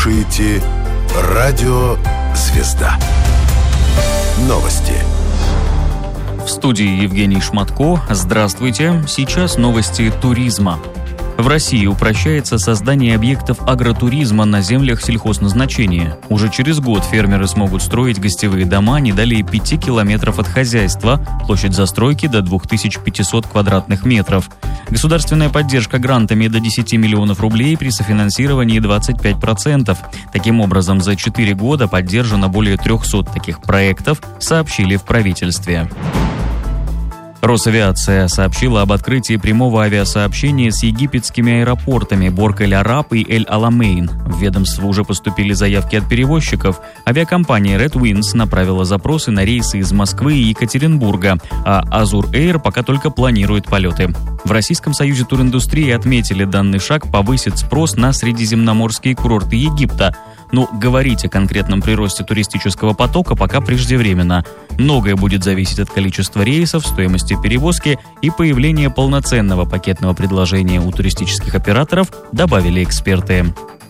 слушаете «Радио Звезда». Новости. В студии Евгений Шматко. Здравствуйте. Сейчас новости туризма. В России упрощается создание объектов агротуризма на землях сельхозназначения. Уже через год фермеры смогут строить гостевые дома не далее 5 километров от хозяйства, площадь застройки до 2500 квадратных метров. Государственная поддержка грантами до 10 миллионов рублей при софинансировании 25%. Таким образом, за 4 года поддержано более 300 таких проектов, сообщили в правительстве. Росавиация сообщила об открытии прямого авиасообщения с египетскими аэропортами Борг-эль-Араб и Эль-Аламейн. В ведомство уже поступили заявки от перевозчиков. Авиакомпания Red Wings направила запросы на рейсы из Москвы и Екатеринбурга, а Azur Air пока только планирует полеты. В Российском союзе туриндустрии отметили, данный шаг повысит спрос на средиземноморские курорты Египта. Но говорить о конкретном приросте туристического потока пока преждевременно. Многое будет зависеть от количества рейсов, стоимости перевозки и появления полноценного пакетного предложения у туристических операторов, добавили эксперты.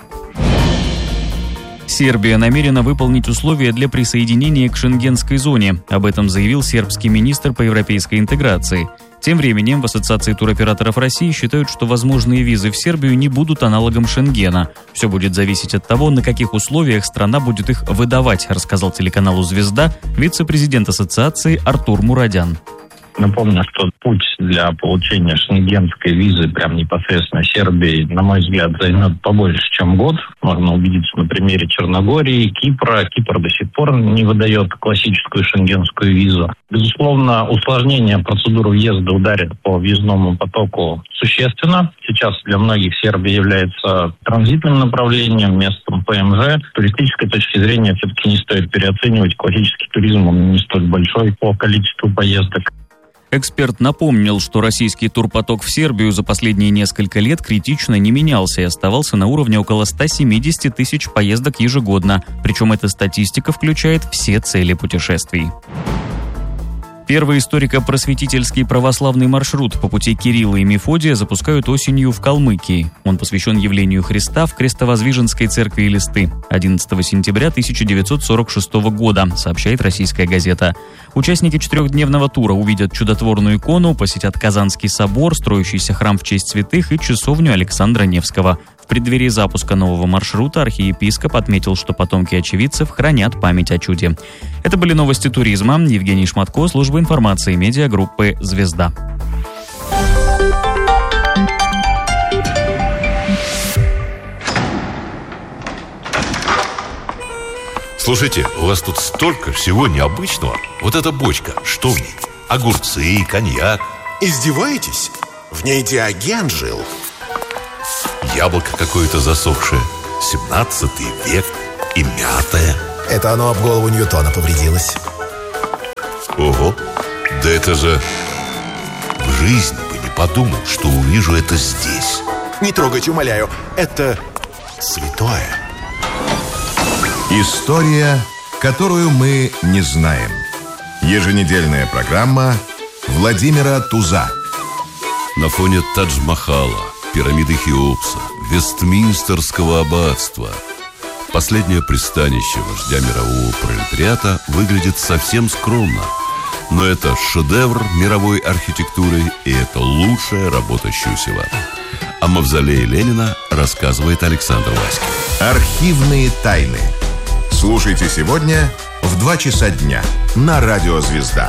Сербия намерена выполнить условия для присоединения к Шенгенской зоне. Об этом заявил сербский министр по европейской интеграции. Тем временем в Ассоциации туроператоров России считают, что возможные визы в Сербию не будут аналогом Шенгена. Все будет зависеть от того, на каких условиях страна будет их выдавать, рассказал телеканалу «Звезда» вице-президент Ассоциации Артур Мурадян. Напомню, что путь для получения шенгенской визы прям непосредственно Сербии, на мой взгляд, займет побольше, чем год. Можно убедиться на примере Черногории, Кипра. Кипр до сих пор не выдает классическую шенгенскую визу. Безусловно, усложнение процедуры въезда ударит по въездному потоку существенно. Сейчас для многих Сербия является транзитным направлением, местом ПМЖ. С туристической точки зрения все-таки не стоит переоценивать. Классический туризм, он не столь большой по количеству поездок. Эксперт напомнил, что российский турпоток в Сербию за последние несколько лет критично не менялся и оставался на уровне около 170 тысяч поездок ежегодно. Причем эта статистика включает все цели путешествий. Первый историко-просветительский православный маршрут по пути Кирилла и Мефодия запускают осенью в Калмыкии. Он посвящен явлению Христа в Крестовоздвиженской церкви Элисты 11 сентября 1946 года, сообщает «Российская газета». Участники 4-дневного тура увидят чудотворную икону, посетят Казанский собор, строящийся храм в честь святых и часовню Александра Невского. В преддверии запуска нового маршрута архиепископ отметил, что потомки очевидцев хранят память о чуде. Это были новости туризма. Евгений Шматко, служба информации медиагруппы «Звезда». Слушайте, у вас тут столько всего необычного. Вот эта бочка, что в ней? Огурцы, коньяк. Издеваетесь? В ней Диоген жил. Яблоко какое-то засохшее. 17 век и мятое. Это оно об голову Ньютона повредилось. Ого, да это же... В жизни бы не подумал, что увижу это здесь. Не трогайте, умоляю. Это святое. История, которую мы не знаем. Еженедельная программа Владимира Туза. На фоне Тадж-Махала, пирамиды Хеопса, Вестминстерского аббатства последнее пристанище вождя мирового пролетариата выглядит совсем скромно. Но это шедевр мировой архитектуры, и это лучшая работа Щусева. О мавзолее Ленина рассказывает Александр Васькин. Архивные тайны. Слушайте сегодня в 2 часа дня на Радио Звезда.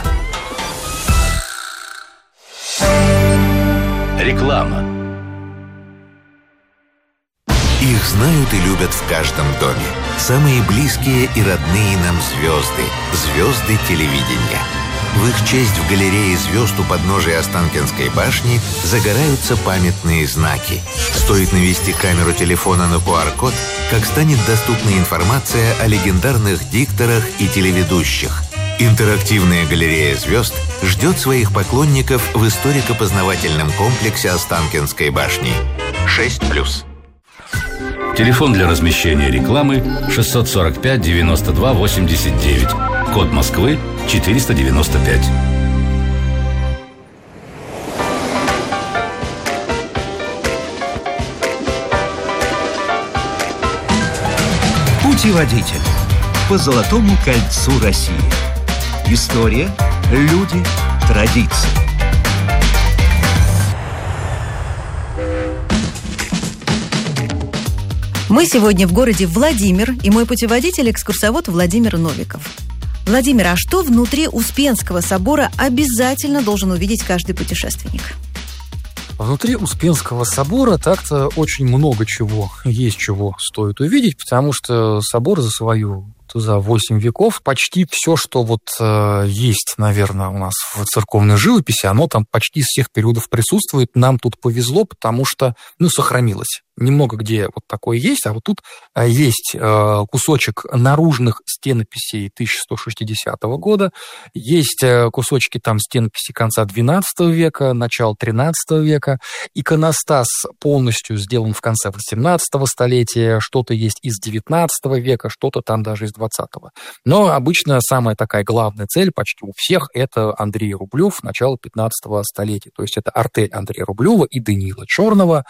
Реклама. Их знают и любят в каждом доме. Самые близкие и родные нам звезды. Звезды телевидения. В их честь в галерее звезд у подножия Останкинской башни загораются памятные знаки. Стоит навести камеру телефона на QR-код, как станет доступна информация о легендарных дикторах и телеведущих. Интерактивная галерея звезд ждет своих поклонников в историко-познавательном комплексе Останкинской башни. 6+. Телефон для размещения рекламы 645 92 89. Код Москвы 495. Путеводитель по Золотому кольцу России. История, люди, традиции. Мы сегодня в городе Владимир, и мой путеводитель – экскурсовод Владимир Новиков. Владимир, а что внутри Успенского собора обязательно должен увидеть каждый путешественник? Внутри Успенского собора так-то очень много чего, есть чего стоит увидеть, потому что собор за 8 веков почти все, что есть, наверное, у нас в церковной живописи, оно там почти из всех периодов присутствует. Нам тут повезло, потому что, сохранилось. Немного где вот такое есть, а вот тут есть кусочек наружных стенописей 1160 года, есть кусочки там стенописей конца XII века, начала XIII века, иконостас полностью сделан в конце XVIII столетия, что-то есть из XIX века, что-то там даже из XX. Но обычно самая такая главная цель почти у всех – это Андрей Рублев, начало XV столетия, то есть это артель Андрея Рублева и Даниила Черного,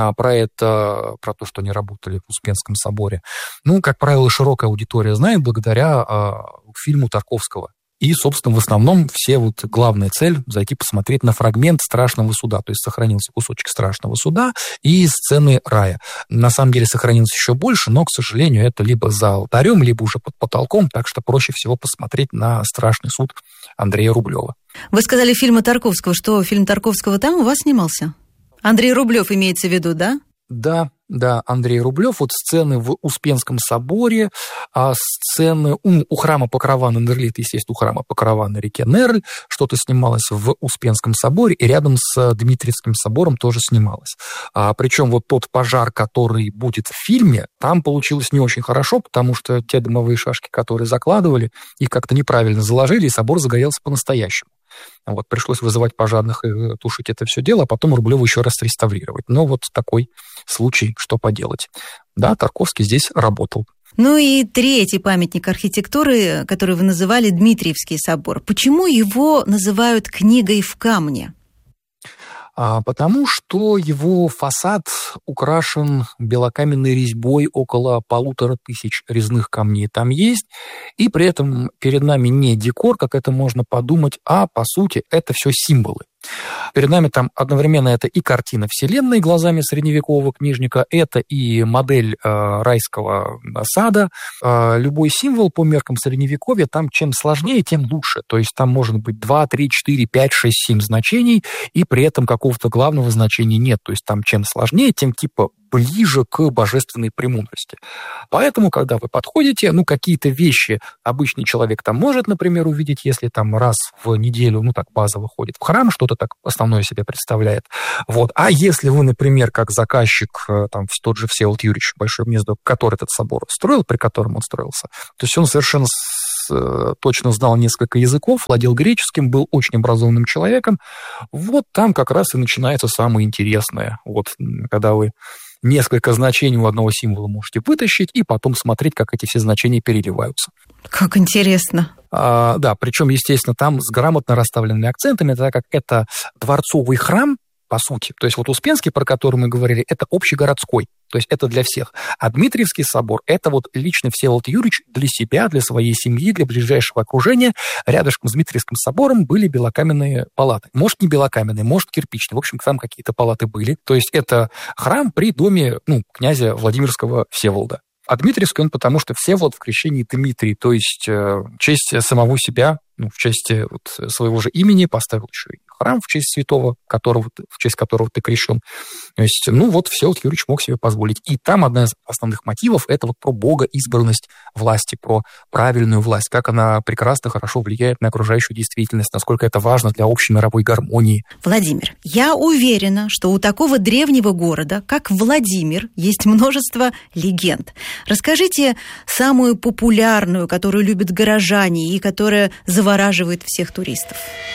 про то, что они работали в Успенском соборе. Как правило, широкая аудитория знает благодаря фильму Тарковского. И, собственно, в основном главная цель – зайти посмотреть на фрагмент страшного суда. То есть сохранился кусочек страшного суда и сцены рая. На самом деле сохранилось еще больше, но, к сожалению, это либо за алтарем, либо уже под потолком, так что проще всего посмотреть на страшный суд Андрея Рублева. Вы сказали фильмы Тарковского. Что, фильм Тарковского там у вас снимался? Андрей Рублев имеется в виду, да? Да, Андрей Рублев. Сцены в Успенском соборе, сцены у храма Покрова на Нерле, это, естественно, у храма Покрова на реке Нерль, что-то снималось в Успенском соборе, и рядом с Дмитриевским собором тоже снималось. Причем тот пожар, который будет в фильме, там получилось не очень хорошо, потому что те дымовые шашки, которые закладывали, их как-то неправильно заложили, и собор загорелся по-настоящему. Пришлось вызывать пожарных и тушить это все дело, а потом Рублеву еще раз реставрировать. Но такой случай, что поделать. Да, Тарковский здесь работал. И третий памятник архитектуры, который вы называли Дмитриевский собор. Почему его называют книгой в камне? Потому что его фасад украшен белокаменной резьбой, около 1500 резных камней там есть, и при этом перед нами не декор, как это можно подумать, а, по сути, это все символы. Перед нами там одновременно это и картина Вселенной глазами средневекового книжника, это и модель райского сада. Любой символ по меркам средневековья, там чем сложнее, тем лучше. То есть там может быть 2, 3, 4, 5, 6, 7 значений, и при этом какого-то главного значения нет. То есть там чем сложнее, тем ближе к божественной премудрости. Поэтому, когда вы подходите, какие-то вещи обычный человек там может, например, увидеть, если там раз в неделю, так базово ходит в храм, что-то так основное себе представляет. А если вы, например, как заказчик, там, тот же Всеволод Юрьевич Большое Гнездо, который этот собор строил, при котором он строился, то есть он совершенно точно знал несколько языков, владел греческим, был очень образованным человеком. Там как раз и начинается самое интересное. Когда вы несколько значений у одного символа можете вытащить и потом смотреть, как эти все значения переливаются. Как интересно. Да, причем, естественно, там с грамотно расставленными акцентами, так как это дворцовый храм, по сути. То есть Успенский, про который мы говорили, это общегородской. То есть это для всех. А Дмитриевский собор – это лично Всеволод Юрьевич для себя, для своей семьи, для ближайшего окружения. Рядышком с Дмитриевским собором были белокаменные палаты. Может, не белокаменные, может, кирпичные. В общем, там какие-то палаты были. То есть это храм при доме князя Владимирского Всеволода. А Дмитриевский он потому, что Всеволод в крещении Дмитрий, то есть в честь самого себя, в честь своего же имени поставил еще и храм в честь святого, в честь которого ты крещен. То есть, Всеволод Юрьевич мог себе позволить. И там одна из основных мотивов – это про богоизбранность власти, про правильную власть, как она прекрасно, хорошо влияет на окружающую действительность, насколько это важно для общей мировой гармонии. Владимир, я уверена, что у такого древнего города, как Владимир, есть множество легенд. Расскажите самую популярную, которую любят горожане и которая завораживает всех туристов.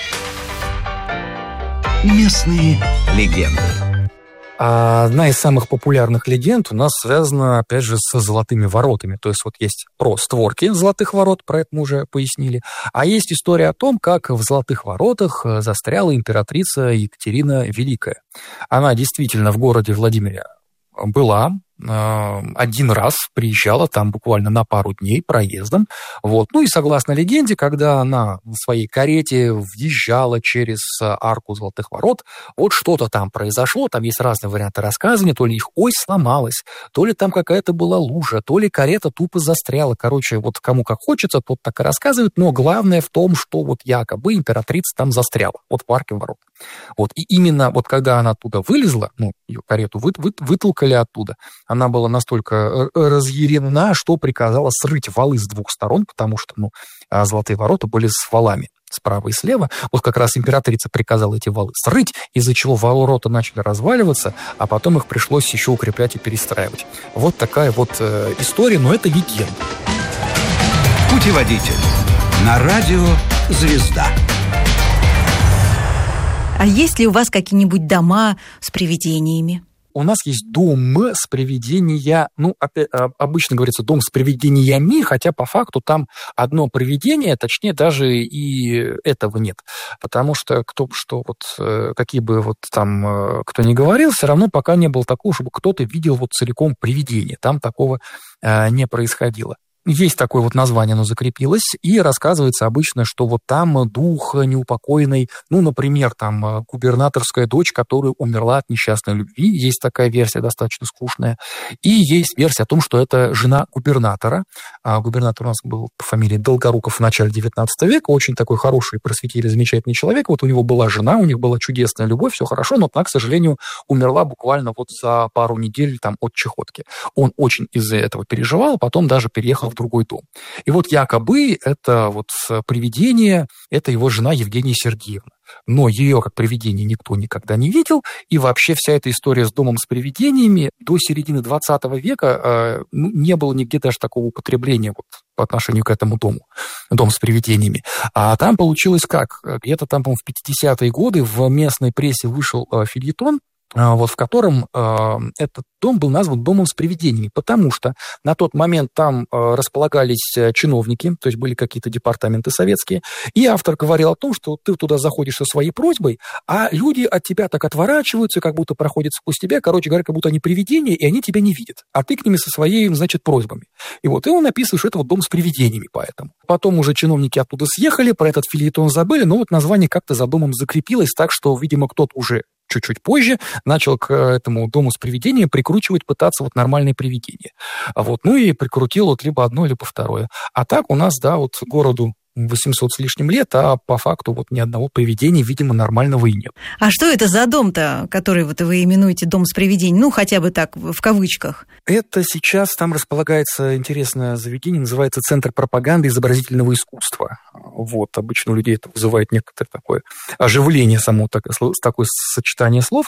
Местные легенды. Одна из самых популярных легенд у нас связана, опять же, с золотыми воротами. То есть есть про створки золотых ворот, про это мы уже пояснили. А есть история о том, как в золотых воротах застряла императрица Екатерина Великая. Она действительно в городе Владимире была, один раз приезжала там буквально на пару дней проездом. Вот. Ну и согласно легенде, когда она в своей карете въезжала через арку Золотых Ворот, вот что-то там произошло, там есть разные варианты рассказывания, то ли их ось сломалась, то ли там какая-то была лужа, то ли карета тупо застряла. Короче, вот кому как хочется, тот так и рассказывает, но главное в том, что вот якобы императрица там застряла, вот в арке ворот. Вот. И именно вот когда она оттуда вылезла, ну, ее карету вытолкали оттуда, она была настолько разъярена, что приказала срыть валы с двух сторон, потому что, ну, Золотые Ворота были с валами справа и слева. Вот как раз императрица приказала эти валы срыть, из-за чего ворота начали разваливаться, а потом их пришлось еще укреплять и перестраивать. Вот такая вот история, но это легенда. Путеводитель. На радио «Звезда». А есть ли у вас какие-нибудь дома с привидениями? У нас есть дом с привидения, ну, обычно говорится дом с привидениями, хотя по факту там одно привидение, точнее даже и этого нет. Потому что какие бы вот там кто ни говорил, все равно пока не было такого, чтобы кто-то видел вот целиком привидение. Там такого не происходило. Есть такое вот название, оно закрепилось, и рассказывается обычно, что вот там дух неупокоенный, ну, например, там губернаторская дочь, которая умерла от несчастной любви, есть такая версия достаточно скучная, и есть версия о том, что это жена губернатора. Губернатор у нас был по фамилии Долгоруков в начале 19 века, очень такой хороший просветитель, замечательный человек, вот у него была жена, у них была чудесная любовь, все хорошо, но она, к сожалению, умерла буквально вот за пару недель там от чехотки. Он очень из-за этого переживал, потом даже переехал в другой дом. И вот якобы это вот привидение, это его жена Евгения Сергеевна. Но ее как привидение никто никогда не видел, и вообще вся эта история с домом с привидениями до середины 20 века не было нигде даже такого употребления вот по отношению к этому дому, дом с привидениями. А там получилось как? Где-то там, по-моему, в 50-е годы в местной прессе вышел фельетон, вот в котором этот дом был назван домом с привидениями, потому что на тот момент там располагались чиновники, то есть были какие-то департаменты советские, и автор говорил о том, что ты туда заходишь со своей просьбой, а люди от тебя так отворачиваются, как будто проходят сквозь тебя, короче говоря, как будто они привидения, и они тебя не видят, а ты к ними со своей, значит, просьбами. И вот, и он описывает, что это вот дом с привидениями, поэтому. Потом уже чиновники оттуда съехали, про этот фельетон забыли, но вот название как-то за домом закрепилось, так что, видимо, кто-то уже чуть-чуть позже начал к этому дому с привидением прикручивать, пытаться вот нормальные привидения. Вот, ну и прикрутил вот либо одно, либо второе. А так у нас, да, вот городу 800 с лишним лет, а по факту вот ни одного привидения, видимо, нормального и нет. А что это за дом-то, который вот вы именуете дом с привидением? Ну, хотя бы так, в кавычках. Это сейчас там располагается интересное заведение, называется Центр пропаганды изобразительного искусства. Вот, обычно у людей это вызывает некоторое такое оживление, само такое сочетание слов.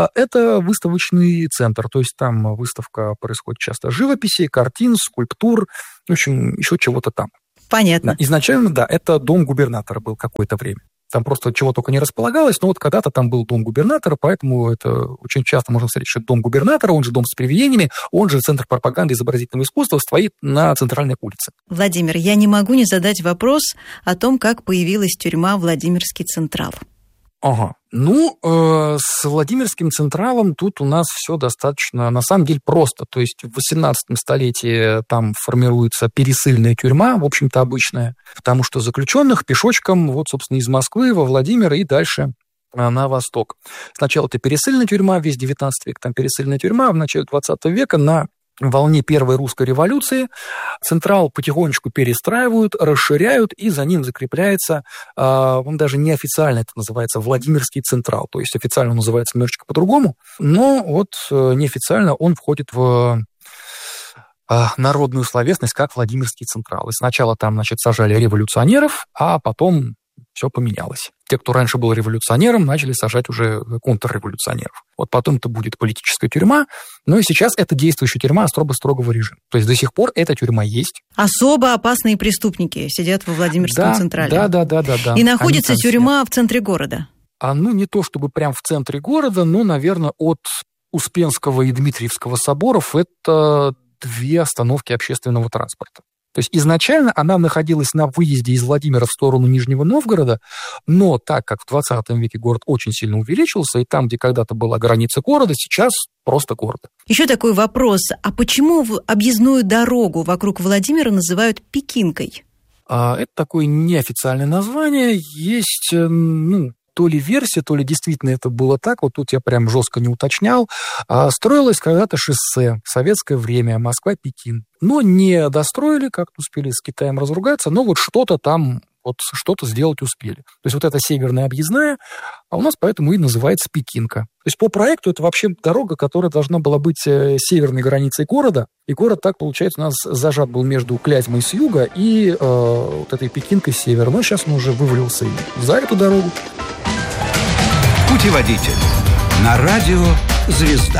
Это выставочный центр, то есть там выставка происходит часто живописи, картин, скульптур, в общем, еще чего-то там. Понятно. Изначально, да, это дом губернатора был какое-то время. Там просто чего только не располагалось, но вот когда-то там был дом губернатора, поэтому это очень часто можно встретить, что дом губернатора, он же дом с привидениями, он же Центр пропаганды изобразительного искусства, стоит на центральной улице. Владимир, я не могу не задать вопрос о том, как появилась тюрьма Владимирский Централ. Ага. Ну, с Владимирским Централом тут у нас все достаточно, на самом деле, просто. То есть в 18 столетии там формируется пересыльная тюрьма, в общем-то, обычная, потому что заключенных пешочком, вот, собственно, из Москвы во Владимир и дальше на восток. Сначала это пересыльная тюрьма, весь 19 век там пересыльная тюрьма, в начале 20 века на волне Первой русской революции Централ потихонечку перестраивают, расширяют, и за ним закрепляется, он даже неофициально это называется Владимирский Централ, то есть официально он называется немножечко по-другому, но вот неофициально он входит в народную словесность как Владимирский Централ. И сначала там, значит, сажали революционеров, а потом все поменялось. Те, кто раньше был революционером, начали сажать уже контрреволюционеров. Вот потом это будет политическая тюрьма, но и сейчас это действующая тюрьма строгого режима. То есть до сих пор эта тюрьма есть. Особо опасные преступники сидят во Владимирском Централе. Да. И находится тюрьма в центре города. Ну, не то чтобы прям в центре города, но, наверное, от Успенского и Дмитриевского соборов это 2 остановки общественного транспорта. То есть изначально она находилась на выезде из Владимира в сторону Нижнего Новгорода, но так как в 20 веке город очень сильно увеличился, и там, где когда-то была граница города, сейчас просто город. Еще такой вопрос. А почему объездную дорогу вокруг Владимира называют Пекинкой? Это такое неофициальное название. Есть, то ли версия, то ли действительно это было так, вот тут я прям жестко не уточнял. Строилось когда-то шоссе в советское время Москва-Пекин. Но не достроили, как-то успели с Китаем разругаться, но вот что-то там, что-то сделать успели. То есть вот эта северная объездная, а у нас поэтому и называется Пекинка. То есть по проекту это вообще дорога, которая должна была быть северной границей города, и город так, получается, у нас зажат был между Клязьмой с юга и вот этой Пекинкой с севера. Но сейчас он уже вывалился и за эту дорогу. Путеводитель на радио «Звезда».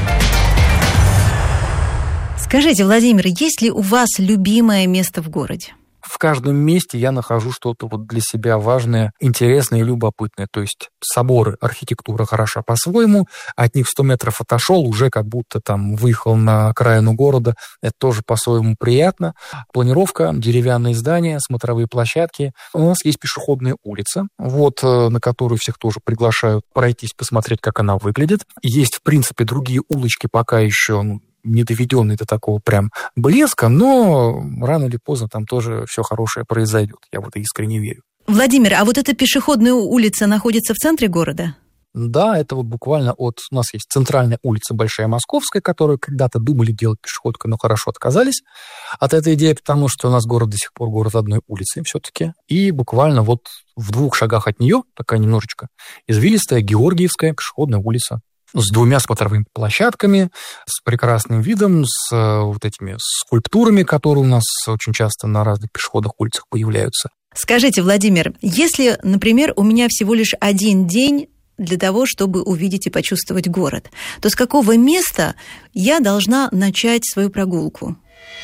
Скажите, Владимир, есть ли у вас любимое место в городе? В каждом месте я нахожу что-то вот для себя важное, интересное и любопытное. То есть соборы, архитектура хороша по-своему, от них 100 метров отошел, уже как будто там выехал на окраину города. Это тоже по-своему приятно. Планировка, деревянные здания, смотровые площадки. У нас есть пешеходная улица, на которую всех тоже приглашают пройтись, посмотреть, как она выглядит. Есть, в принципе, другие улочки пока еще не доведенный до такого прям блеска, но рано или поздно там тоже все хорошее произойдет. Я в это искренне верю. Владимир, а вот эта пешеходная улица находится в центре города? Да, это вот буквально у нас есть центральная улица Большая Московская, которую когда-то думали делать пешеходкой, но хорошо отказались от этой идеи, потому что у нас город до сих пор город одной улицы все-таки. И буквально вот в 2 шагах от нее, такая немножечко извилистая Георгиевская пешеходная улица. С 2 смотровыми площадками, с прекрасным видом, с вот этими скульптурами, которые у нас очень часто на разных пешеходных улицах появляются. Скажите, Владимир, если, например, у меня всего лишь 1 день для того, чтобы увидеть и почувствовать город, то с какого места я должна начать свою прогулку?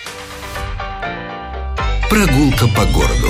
Прогулка по городу.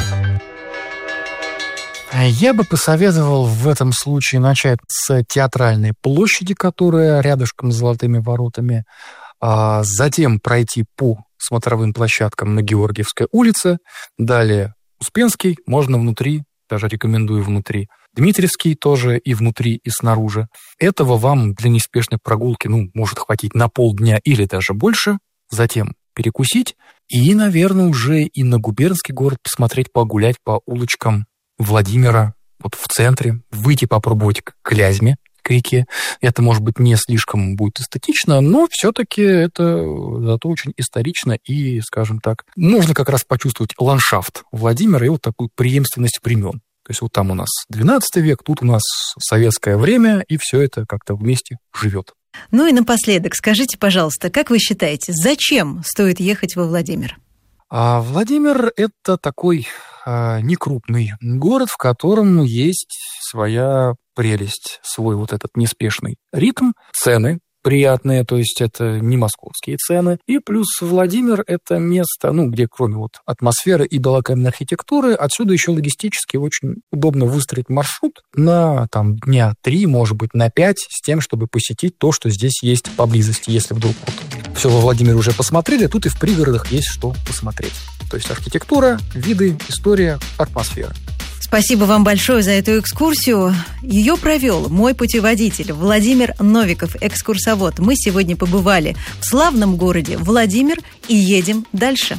Я бы посоветовал в этом случае начать с Театральной площади, которая рядышком с Золотыми воротами, затем пройти по смотровым площадкам на Георгиевской улице, далее Успенский, можно внутри, даже рекомендую внутри, Дмитриевский тоже и внутри, и снаружи. Этого вам для неспешной прогулки, может хватить на полдня или даже больше, затем перекусить и, наверное, уже и на губернский город посмотреть, погулять по улочкам Владимира, вот в центре, выйти попробовать к Клязьме, к реке. Это, может быть, не слишком будет эстетично, но все-таки это зато очень исторично и, скажем так, можно как раз почувствовать ландшафт Владимира и вот такую преемственность времен. То есть вот там у нас 12 век, тут у нас советское время, и все это как-то вместе живет. Ну и напоследок, скажите, пожалуйста, как вы считаете, зачем стоит ехать во Владимир? Владимир – это такой некрупный город, в котором есть своя прелесть, свой вот этот неспешный ритм, цены приятные, то есть это не московские цены. И плюс Владимир – это место, где кроме вот атмосферы и белокаменной архитектуры, отсюда еще логистически очень удобно выстроить маршрут на дня 3, может быть, на 5, с тем, чтобы посетить то, что здесь есть поблизости, если вдруг все во Владимире уже посмотрели, тут и в пригородах есть что посмотреть. То есть архитектура, виды, история, атмосфера. Спасибо вам большое за эту экскурсию. Ее провел мой путеводитель Владимир Новиков, экскурсовод. Мы сегодня побывали в славном городе Владимир и едем дальше.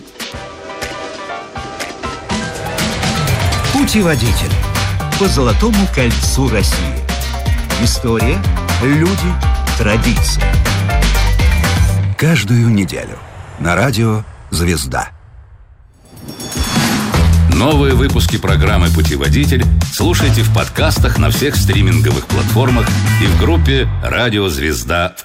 Путеводитель по Золотому кольцу России. История, люди, традиции. Каждую неделю на радио «Звезда». Новые выпуски программы «Путеводитель» слушайте в подкастах на всех стриминговых платформах и в группе «Радио Звезда» ВКонтакте.